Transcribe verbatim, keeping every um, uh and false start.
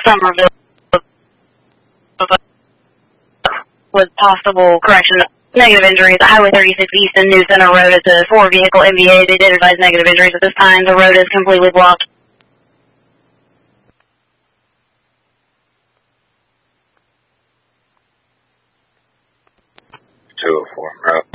Somerville with possible correction of negative injuries. Highway thirty-six East and New Center Road is a four-vehicle M V A. They did advise negative injuries at this time. The road is completely blocked. two oh four, route.